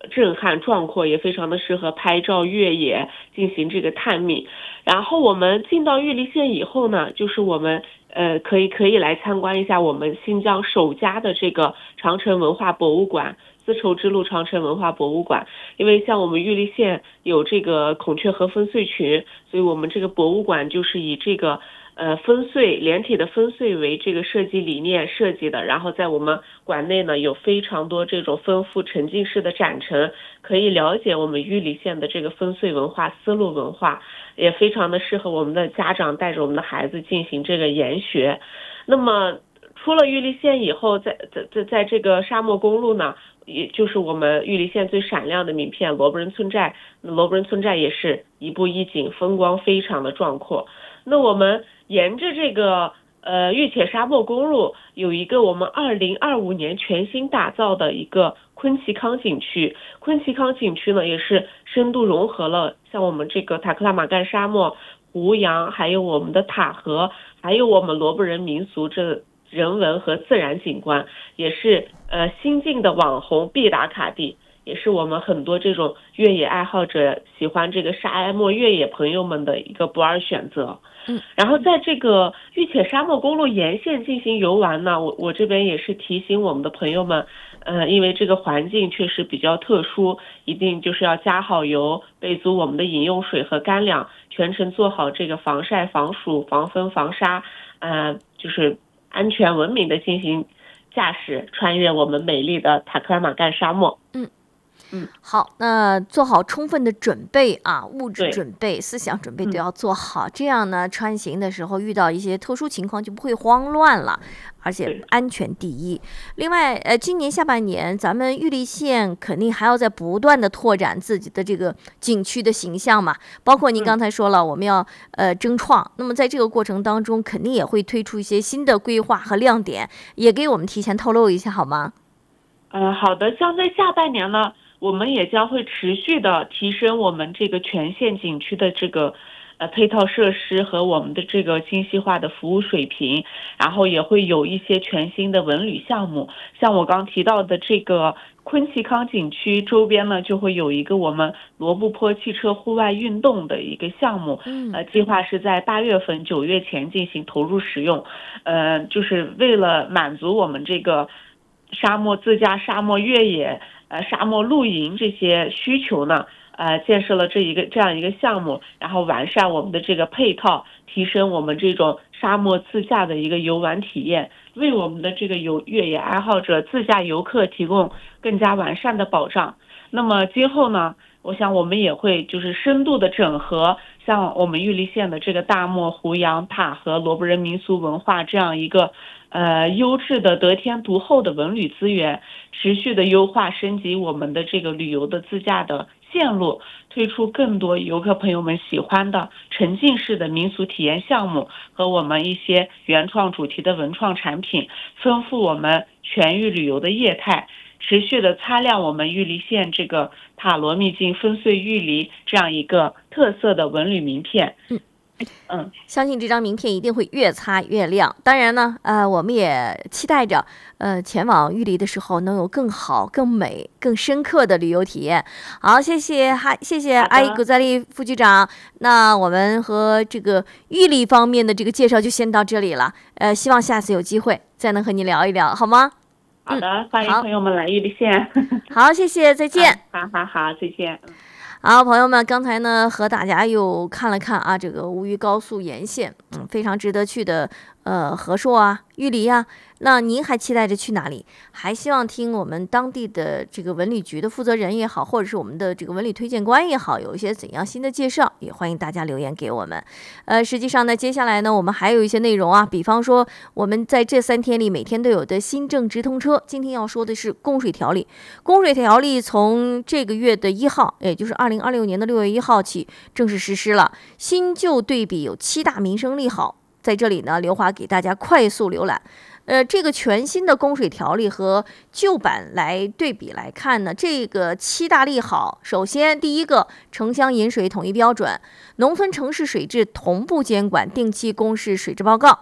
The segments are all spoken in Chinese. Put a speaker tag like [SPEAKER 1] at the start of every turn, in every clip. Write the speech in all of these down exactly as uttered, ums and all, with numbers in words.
[SPEAKER 1] 震撼壮阔，也非常的适合拍照越野进行这个探秘。然后我们进到玉梨县以后呢，就是我们呃可以可以来参观一下我们新疆首家的这个长城文化博物馆。丝绸之路长城文化博物馆，因为像我们玉梨县有这个孔雀河烽燧群，所以我们这个博物馆就是以这个呃烽燧连体的烽燧为这个设计理念设计的。然后在我们馆内呢有非常多这种丰富沉浸式的展陈，可以了解我们玉梨县的这个烽燧文化、丝路文化，也非常的适合我们的家长带着我们的孩子进行这个研学。那么出了玉梨县以后，在在在在这个沙漠公路呢，也就是我们玉梨县最闪亮的名片罗布人村寨，罗布人村寨也是一步一景，风光非常的壮阔。那我们沿着这个呃玉铁沙漠公路，有一个我们二零二五年全新打造的一个昆奇康景区。昆奇康景区呢，也是深度融合了像我们这个塔克拉玛干沙漠、胡杨，还有我们的塔河，还有我们罗布人民俗这人文和自然景观，也是呃新晋的网红必打卡地，也是我们很多这种越野爱好者喜欢这个沙漠越野朋友们的一个不二选择。
[SPEAKER 2] 嗯，
[SPEAKER 1] 然后在这个玉铁沙漠公路沿线进行游玩呢，我我这边也是提醒我们的朋友们，呃，因为这个环境确实比较特殊，一定就是要加好油，备足我们的饮用水和干粮，全程做好这个防晒、防暑、防风、防沙，呃，就是安全文明的进行驾驶，穿越我们美丽的塔克拉玛干沙漠。
[SPEAKER 2] 嗯
[SPEAKER 1] 嗯，
[SPEAKER 2] 好，那做好充分的准备啊，物质
[SPEAKER 1] 对
[SPEAKER 2] 准备、思想准备
[SPEAKER 1] 嗯
[SPEAKER 2] 都要做好，这样呢，穿行的时候遇到一些特殊情况就不会慌乱了，而且
[SPEAKER 1] 对
[SPEAKER 2] 安全第一。另外，呃，今年下半年咱们玉梨县肯定还要在不断的拓展自己的这个景区的形象嘛，包括您
[SPEAKER 1] 嗯
[SPEAKER 2] 刚才说了，我们要呃争创，那么在这个过程当中，肯定也会推出一些新的规划和亮点，也给我们提前透露一下好吗？
[SPEAKER 1] 呃，好的，像在下半年呢，我们也将会持续的提升我们这个全县景区的这个呃配套设施和我们的这个精细化的服务水平，然后也会有一些全新的文旅项目，像我刚提到的这个昆奇康景区周边呢，就会有一个我们罗布泊汽车户外运动的一个项目，
[SPEAKER 2] 嗯
[SPEAKER 1] 呃，计划是在八月份、九月前进行投入使用，呃，就是为了满足我们这个沙漠自驾、沙漠越野、呃沙漠露营这些需求呢，呃，建设了这一个这样一个项目，然后完善我们的这个配套，提升我们这种沙漠自驾的一个游玩体验，为我们的这个游越野爱好者、自驾游客提供更加完善的保障。那么今后呢，我想我们也会就是深度的整合，像我们玉梨县的这个大漠、胡杨、塔和罗布人民俗文化这样一个呃优质的得天独厚的文旅资源，持续的优化升级我们的这个旅游的自驾的线路，推出更多游客朋友们喜欢的沉浸式的民俗体验项目和我们一些原创主题的文创产品，丰富我们全域旅游的业态，持续的擦亮我们玉梨县这个塔罗秘境烽燧玉梨这样一个特色的文旅名片。
[SPEAKER 2] 嗯
[SPEAKER 1] 嗯，
[SPEAKER 2] 相信这张名片一定会越擦越亮。当然呢，呃，我们也期待着，呃，前往玉梨的时候能有更好、更美、更深刻的旅游体验。好，谢谢，还谢谢
[SPEAKER 1] 好的
[SPEAKER 2] 阿伊古扎利副局长。那我们和这个玉梨方面的这个介绍就先到这里了。呃，希望下次有机会再能和你聊一聊，好吗？
[SPEAKER 1] 好的，欢迎
[SPEAKER 2] 好
[SPEAKER 1] 朋友们来玉梨县。
[SPEAKER 2] 好，谢谢，再见。
[SPEAKER 1] 好好好，再见。
[SPEAKER 2] 好，朋友们，刚才呢和大家又看了看啊，这个吴渝高速沿线，嗯，非常值得去的，呃，和硕啊、玉梨啊。那您还期待着去哪里？还希望听我们当地的这个文旅局的负责人也好，或者是我们的这个文旅推荐官也好，有一些怎样新的介绍，也欢迎大家留言给我们。呃，实际上呢，接下来呢，我们还有一些内容啊，比方说我们在这三天里每天都有的新政直通车。今天要说的是供水条例。供水条例从这个月的一号，也就是二零二六年的六月一号起正式实施了。新旧对比有七大民生利好，在这里呢，刘华给大家快速浏览。呃，这个全新的供水条例和旧版来对比来看呢，这个七大利好，首先第一个，城乡饮水统一标准，农村城市水质同步监管，定期公示水质报告。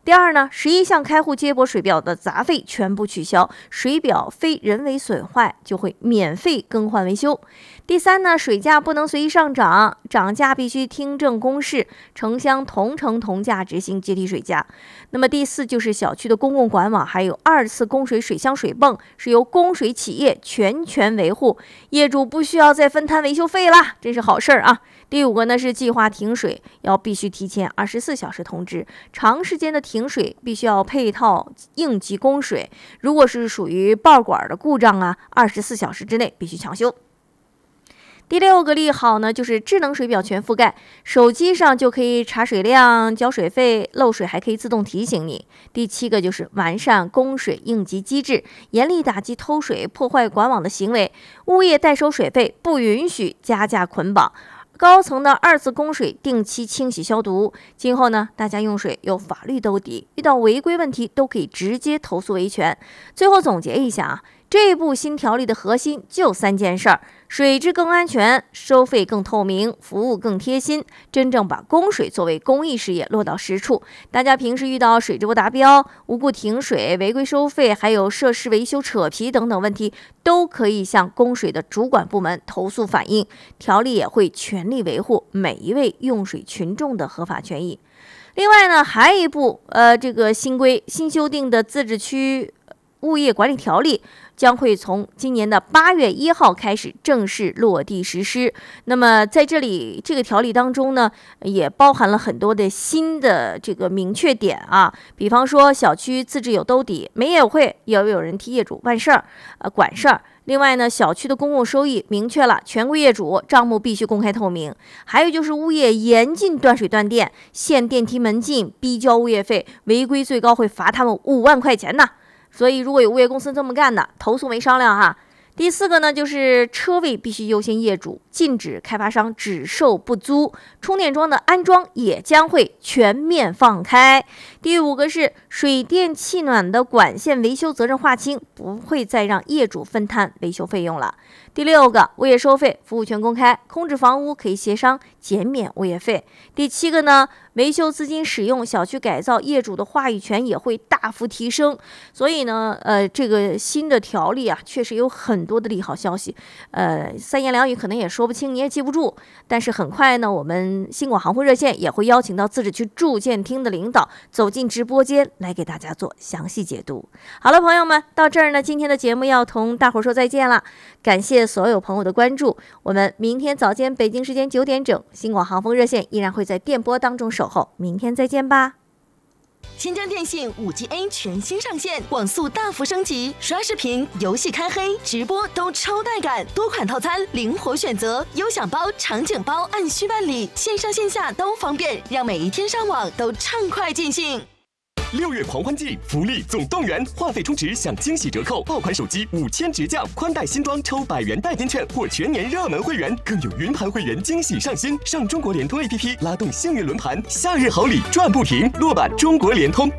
[SPEAKER 2] 第二呢，十一项开户接驳水表的杂费全部取消，水表非人为损坏就会免费更换维修。第三呢，水价不能随意上涨，涨价必须听证公示，城乡同城同价执行阶梯水价。那么第四就是小区的公共管网还有二次供水水箱水泵是由供水企业全权维护，业主不需要再分摊维修费啦，真是好事儿啊。第五个呢是计划停水要必须提前二十四小时通知，长时间的停水必须要配套应急供水，如果是属于爆管的故障啊，二十四小时之内必须抢修。第六个利好呢，就是智能水表全覆盖，手机上就可以查水量、交水费，漏水还可以自动提醒你。第七个就是完善供水应急机制，严厉打击偷水、破坏管网的行为，物业代收水费不允许加价捆绑。高层的二次供水定期清洗消毒，今后呢，大家用水有法律兜底，遇到违规问题都可以直接投诉维权。最后总结一下啊，这部新条例的核心就三件事儿：水质更安全，收费更透明，服务更贴心，真正把供水作为公益事业落到实处。大家平时遇到水质不达标、无故停水、违规收费，还有设施维修扯皮等等问题，都可以向供水的主管部门投诉反映，条例也会全力维护每一位用水群众的合法权益。另外呢，还有一部呃这个新规新修订的自治区物业管理条例将会从今年的八月一号开始正式落地实施。那么在这里这个条例当中呢，也包含了很多的新的这个明确点啊，比方说小区自治有兜底，没业委会也有人替业主办事儿、呃管事儿。另外呢，小区的公共收益明确了，全归业主，账目必须公开透明。还有就是物业严禁断水断电，限电梯门禁，逼交物业费，违规最高会罚他们五万块钱呢。所以如果有物业公司这么干的，投诉没商量哈。第四个呢，就是车位必须优先业主，禁止开发商只售不租，充电桩的安装也将会全面放开。第五个是水电气暖的管线维修责任划清，不会再让业主分摊维修费用了。第六个，物业收费服务权公开，空置房屋可以协商减免物业费。第七个呢，维修资金使用小区改造，业主的话语权也会大幅提升。所以呢，呃，这个新的条例啊，确实有很多的利好消息。呃，三言两语可能也说不清，你也记不住。但是很快呢，我们新广行会热线也会邀请到自治区住建厅的领导走进直播间来给大家做详细解读。好了，朋友们，到这儿呢，今天的节目要同大伙儿说再见了。感谢所有朋友的关注，我们明天早间北京时间九点整，新广航风热线依然会在电波当中守候。明天再见吧。
[SPEAKER 3] 新疆电信 五 G A 全新上线，网速大幅升级，刷视频、游戏开黑、直播都超带感，多款套餐灵活选择，优享包、场景包按需办理，线上线下都方便，让每一天上网都畅快尽兴。
[SPEAKER 4] 六月狂欢季，福利总动员，话费充值享惊喜折扣，爆款手机五千直降，宽带新装抽百元代金券或全年热门会员，更有云盘会员惊喜上新。上中国联通 A P P 拉动幸运轮盘，夏日好礼赚不停，落版中国联通。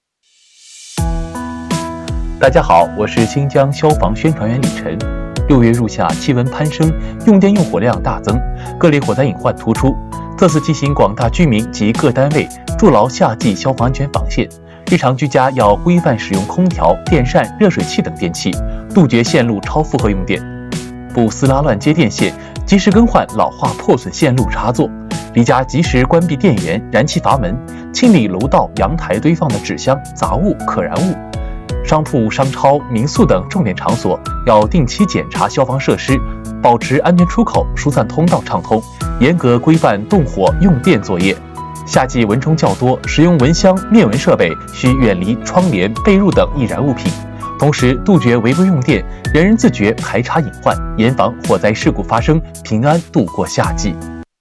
[SPEAKER 5] 大家好，我是新疆消防宣传员李晨。六月入夏，气温攀升，用电用火量大增，各类火灾隐患突出。特此提醒广大居民及各单位筑牢夏季消防安全防线，日常居家要规范使用空调、电扇、热水器等电器，杜绝线路超负荷用电，不撕拉乱接电线，及时更换老化破损线路插座。离家及时关闭电源、燃气阀门，清理楼道、阳台堆放的纸箱、杂物、可燃物。商铺、商超、民宿等重点场所要定期检查消防设施，保持安全出口、疏散通道畅通，严格规范动火用电作业。夏季蚊虫较多，使用蚊香、灭蚊设备需远离窗帘、被褥等易燃物品，同时杜绝违规用电，人人自觉排查隐患，严防火灾事故发生，平安度过夏季。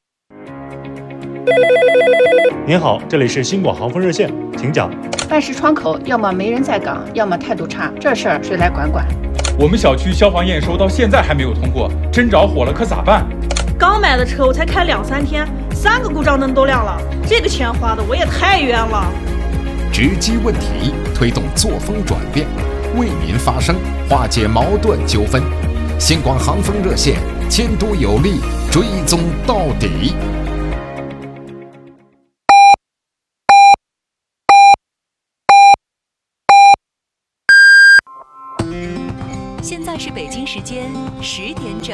[SPEAKER 6] 您好，这里是新广航风热线，请讲。
[SPEAKER 7] 办事窗口要么没人在岗，要么态度差，这事儿谁来管管？
[SPEAKER 8] 我们小区消防验收到现在还没有通过，真着火了可咋办？
[SPEAKER 9] 刚买的车我才开两三天，三个故障灯都亮了，这个钱花的我也太冤了。
[SPEAKER 10] 直击问题，推动作风转变，为民发声，化解矛盾纠纷。新广航风热线，监督有力，追踪到底。
[SPEAKER 3] 在是北京时间十点整。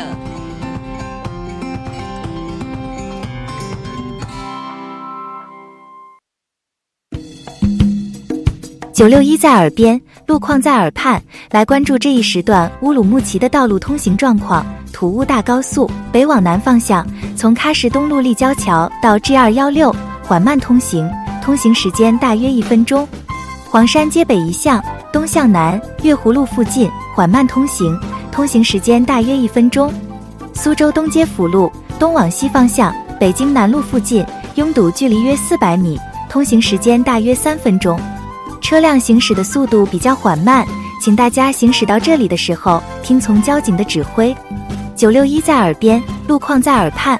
[SPEAKER 11] 九六一在耳边，路况在耳畔，来关注这一时段乌鲁木齐的道路通行状况。土乌大高速北往南方向，从喀什东路立交桥到 G 二一六缓慢通行，通行时间大约一分钟。黄山街北一巷东向南月湖路附近缓慢通行，通行时间大约一分钟。苏州东街辅路东往西方向北京南路附近拥堵距离约四百米，通行时间大约三分钟。车辆行驶的速度比较缓慢，请大家行驶到这里的时候听从交警的指挥。九六一在耳边，路况在耳畔。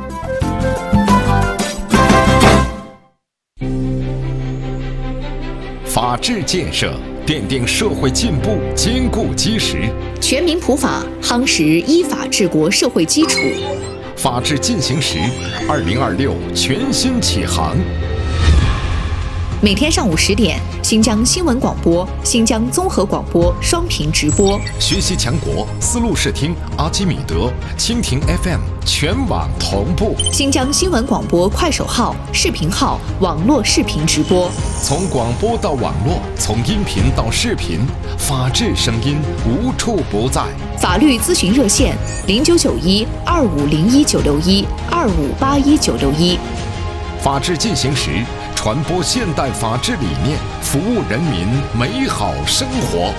[SPEAKER 10] 法治建设奠定社会进步坚固基石，
[SPEAKER 12] 全民普法夯实依法治国社会基础。
[SPEAKER 10] 法治进行时，二零二六全新启航。
[SPEAKER 12] 每天上午十点，新疆新闻广播、新疆综合广播双频直播。
[SPEAKER 10] 学习强国，丝路视听、阿基米德、蜻蜓 F M 全网同步。
[SPEAKER 12] 新疆新闻广播快手号、视频号网络视频直播。
[SPEAKER 10] 从广播到网络，从音频到视频，法治声音无处不在。
[SPEAKER 12] 法律咨询热线：零九九一二五零一九六一二五八一九六一。
[SPEAKER 10] 法治进行时，传播现代法治理念，服务人民美好生活。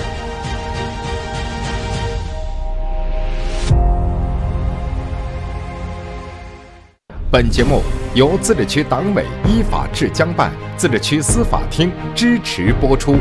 [SPEAKER 10] 本节目由自治区党委依法治疆办、自治区司法厅支持播出。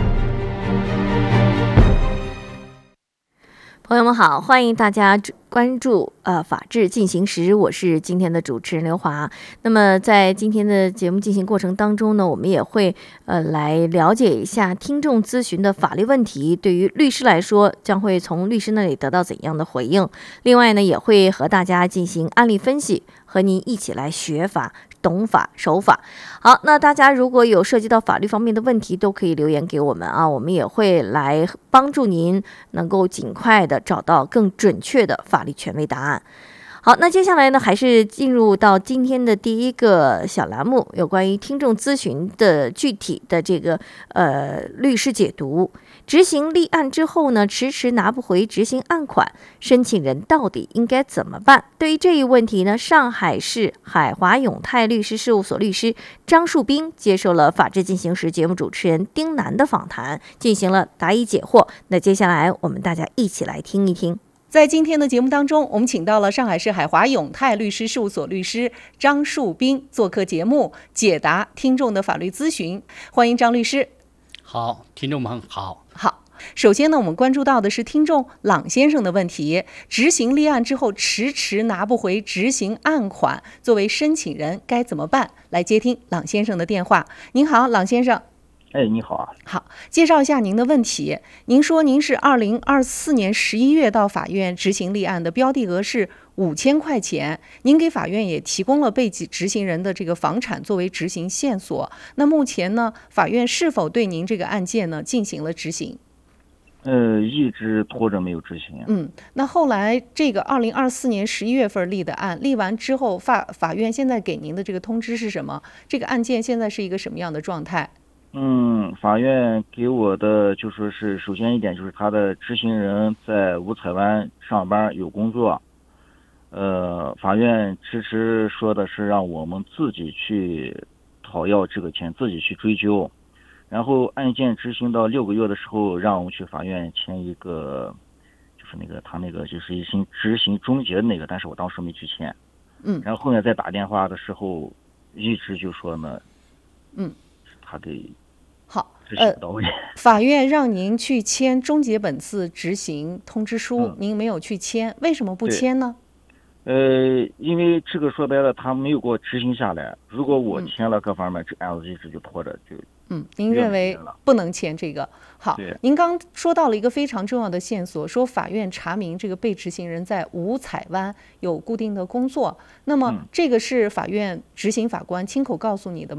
[SPEAKER 2] 朋友们好，欢迎大家关注呃法治进行时，我是今天的主持人刘华。那么在今天的节目进行过程当中呢，我们也会呃来了解一下听众咨询的法律问题，对于律师来说将会从律师那里得到怎样的回应。另外呢，也会和大家进行案例分析，和您一起来学法、懂法、守法。好，那大家如果有涉及到法律方面的问题，都可以留言给我们啊，我们也会来帮助您能够尽快的找到更准确的法律权威答案。好，那接下来呢，还是进入到今天的第一个小栏目，有关于听众咨询的具体的这个呃律师解读。执行立案之后呢，迟迟拿不回执行案款，申请人到底应该怎么办？对于这一问题呢，上海市海华永泰律师事务所律师张树斌接受了《法治进行时》节目主持人丁楠的访谈，进行了答疑解惑。那接下来我们大家一起来听一听。
[SPEAKER 13] 在今天的节目当中，我们请到了上海市海华永泰律师事务所律师张树斌做客节目，解答听众的法律咨询。欢迎张律师。
[SPEAKER 14] 好，听众们好。
[SPEAKER 13] 好，首先呢，我们关注到的是听众朗先生的问题：执行立案之后迟迟拿不回执行案款，作为申请人该怎么办？来接听朗先生的电话。您好，朗先生。
[SPEAKER 15] 哎，你好啊。
[SPEAKER 13] 好，介绍一下您的问题。您说您是二零二四年十一月到法院执行立案的，标的额是五千块钱。您给法院也提供了被执行人的这个房产作为执行线索。那目前呢，法院是否对您这个案件呢进行了执行？
[SPEAKER 15] 呃，一直拖着没有执行。
[SPEAKER 13] 嗯，那后来这个二零二四年十一月份立的案，立完之后，法法院现在给您的这个通知是什么？这个案件现在是一个什么样的状态？
[SPEAKER 15] 嗯，法院给我的就说是，首先一点就是他的执行人在五彩湾上班有工作，呃，法院迟迟说的是让我们自己去讨要这个钱，自己去追究，然后案件执行到六个月的时候，让我们去法院签一个，就是那个他那个就是一行执行终结的那个，但是我当时没去签，
[SPEAKER 13] 嗯，
[SPEAKER 15] 然后后面再打电话的时候，一直就说呢，
[SPEAKER 13] 嗯。
[SPEAKER 15] 他给
[SPEAKER 13] 好，呃，法院让您去签终结本次执行通知书，嗯、您没有去签，为什么不签呢？
[SPEAKER 15] 呃，因为这个说白了，他没有给我执行下来。如果我签了各方面，嗯、这案子一直就拖着就。
[SPEAKER 13] 嗯，您认为不能签这个？好，您刚说到了一个非常重要的线索，说法院查明这个被执行人在五彩湾有固定的工作，那么这个是法院执行法官亲口告诉你的吗？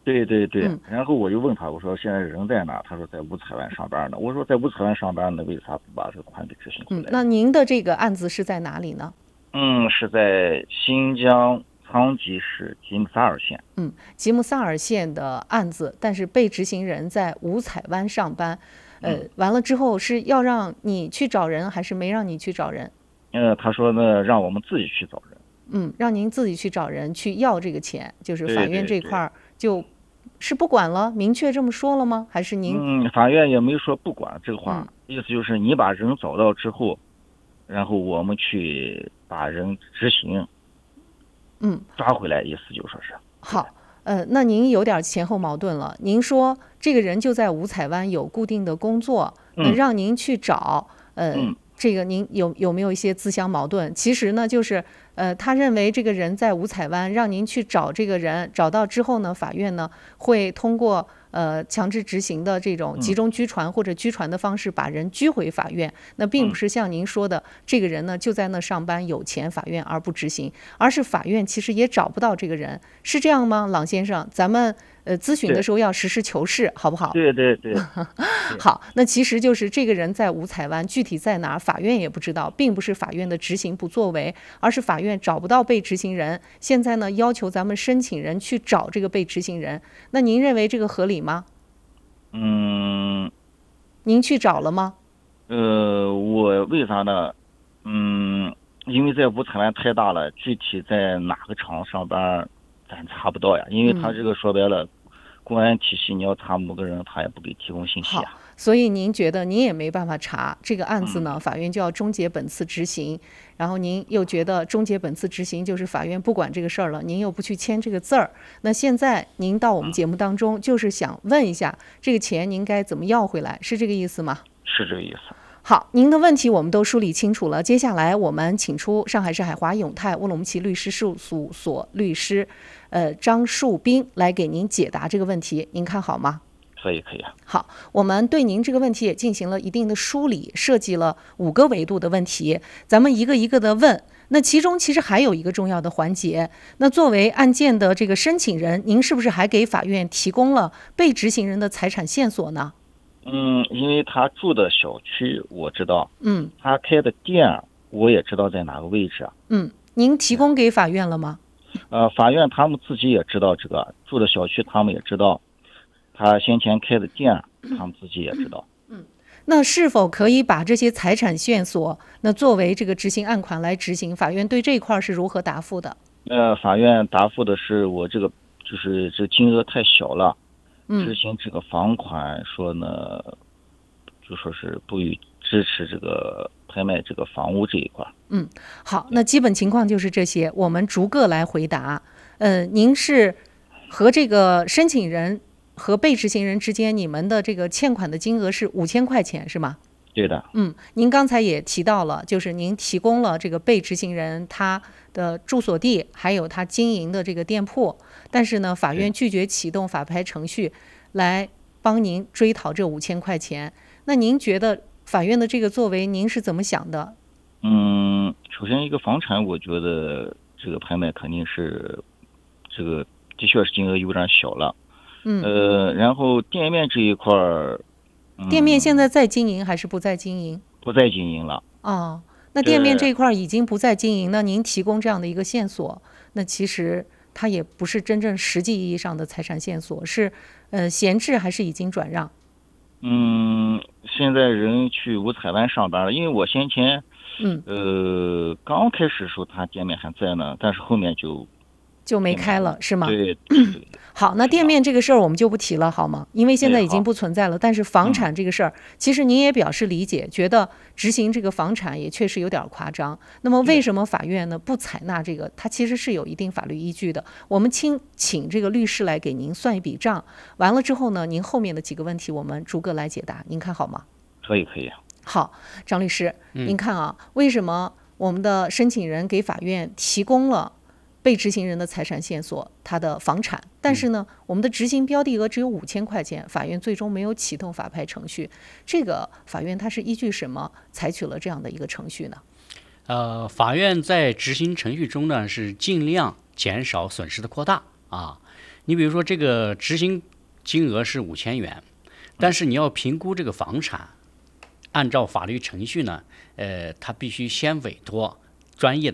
[SPEAKER 15] 对对对、
[SPEAKER 13] 嗯，
[SPEAKER 15] 然后我就问他，我说现在人在哪？他说在五彩湾上班呢。我说在五彩湾上班呢，为啥不把这个款给执行回来？
[SPEAKER 13] 嗯，那您的这个案子是在哪里呢？
[SPEAKER 15] 嗯，是在新疆昌吉市吉木萨尔县。
[SPEAKER 13] 嗯，吉木萨尔县的案子，但是被执行人在五彩湾上班，呃，
[SPEAKER 15] 嗯、
[SPEAKER 13] 完了之后是要让你去找人，还是没让你去找人？
[SPEAKER 15] 呃，他说呢，让我们自己去找人。
[SPEAKER 13] 嗯，让您自己去找人去要这个钱，就是法院这块儿
[SPEAKER 15] 对
[SPEAKER 13] 就。是不管了，明确这么说了吗？还是您？
[SPEAKER 15] 嗯，法院也没说不管这个话、
[SPEAKER 13] 嗯，
[SPEAKER 15] 意思就是你把人找到之后，然后我们去把人执行，
[SPEAKER 13] 嗯，
[SPEAKER 15] 抓回来，意思就说是。
[SPEAKER 13] 好，呃，那您有点前后矛盾了。您说这个人就在五彩湾有固定的工作，那、嗯、让您去找，呃。嗯这个您有有没有一些自相矛盾？其实呢，就是呃，他认为这个人在五彩湾，让您去找这个人，找到之后呢，法院呢会通过呃强制执行的这种集中拘传或者拘传的方式把人拘回法院。那并不是像您说的，这个人呢就在那上班有钱，法院而不执行，而是法院其实也找不到这个人，是这样吗？郎先生，咱们呃咨询的时候要实事求是，好不好？
[SPEAKER 15] 对对对。
[SPEAKER 13] 好，那其实就是这个人在五彩湾具体在哪儿，法院也不知道，并不是法院的执行不作为，而是法院找不到被执行人，现在呢要求咱们申请人去找这个被执行人。那您认为这个合理吗？
[SPEAKER 15] 嗯，
[SPEAKER 13] 您去找了吗？
[SPEAKER 15] 呃，我为啥呢？嗯，因为在五彩湾太大了，具体在哪个厂上班咱查不到呀，因为他这个说白了。嗯，公安体系，你要查某个人，他也不给提供信息啊。
[SPEAKER 13] 所以您觉得您也没办法查这个案子呢？嗯、法院就要终结本次执行，然后您又觉得终结本次执行就是法院不管这个事儿了，您又不去签这个字儿。那现在您到我们节目当中，就是想问一下，嗯、这个钱您该怎么要回来？是这个意思吗？
[SPEAKER 15] 是这个意思。
[SPEAKER 13] 好，您的问题我们都梳理清楚了。接下来我们请出上海市海华永泰乌鲁木齐律师事务所律师，呃张树斌来给您解答这个问题，您看好吗？
[SPEAKER 15] 可以，可以啊。
[SPEAKER 13] 好，我们对您这个问题也进行了一定的梳理，设计了五个维度的问题，咱们一个一个的问。那其中其实还有一个重要的环节，那作为案件的这个申请人，您是不是还给法院提供了被执行人的财产线索呢？
[SPEAKER 15] 嗯，因为他住的小区我知道，
[SPEAKER 13] 嗯，
[SPEAKER 15] 他开的店我也知道在哪个位置啊。
[SPEAKER 13] 嗯，您提供给法院了吗？
[SPEAKER 15] 呃，法院他们自己也知道这个，住的小区他们也知道，他先前开的店他们自己也知道。
[SPEAKER 13] 嗯，那是否可以把这些财产线索，那作为这个执行案款来执行？法院对这一块是如何答复的？
[SPEAKER 15] 呃，法院答复的是我这个就是这金额太小了。执行这个房款说呢，就说是不予支持这个拍卖这个房屋这一块。
[SPEAKER 13] 嗯，好，那基本情况就是这些，我们逐个来回答。呃，您是和这个申请人和被执行人之间，你们的这个欠款的金额是五千块钱，是吗？
[SPEAKER 15] 对的。
[SPEAKER 13] 嗯，您刚才也提到了，就是您提供了这个被执行人他的住所地，还有他经营的这个店铺，但是呢，法院拒绝启动法拍程序来帮您追讨这五千块钱。那您觉得法院的这个作为，您是怎么想的？
[SPEAKER 15] 嗯，首先一个房产，我觉得这个拍卖肯定是这个的确是金额有点小了。
[SPEAKER 13] 嗯。
[SPEAKER 15] 呃，然后店面这一块儿。
[SPEAKER 13] 店面现在在经营还是不在经营？
[SPEAKER 15] 不再经营了。
[SPEAKER 13] 哦，那店面这一块已经不再经营，那您提供这样的一个线索，那其实它也不是真正实际意义上的财产线索，是呃闲置还是已经转让？
[SPEAKER 15] 嗯，现在人去五彩湾上班了，因为我先前
[SPEAKER 13] 嗯
[SPEAKER 15] 呃刚开始的时候他店面还在呢，但是后面就
[SPEAKER 13] 就没开了，是吗？
[SPEAKER 15] 对。对
[SPEAKER 13] 好，那店面这个事儿我们就不提了，好吗？因为现在已经不存在了。但是房产这个事儿，其实您也表示理解，觉得执行这个房产也确实有点夸张。那么为什么法院呢不采纳这个？它其实是有一定法律依据的。我们请请这个律师来给您算一笔账，完了之后呢，您后面的几个问题我们逐个来解答，您看好吗？
[SPEAKER 15] 可以，可以。
[SPEAKER 13] 好，张律师，
[SPEAKER 14] 嗯、
[SPEAKER 13] 您看啊，为什么我们的申请人给法院提供了被执行人的财产线索，他的房产，但是呢，我们的执行标的额只有五千块钱，法院最终没有启动法拍程序。这个法院它是依据什么采取了这样的一个程序呢？
[SPEAKER 14] 呃，法院在执行程序中呢，是尽量减少损失的扩大啊。 你比如说这个执行金额是五千元，但是你要评估这个房产，按照法律程序呢，呃，他必须先委托专业的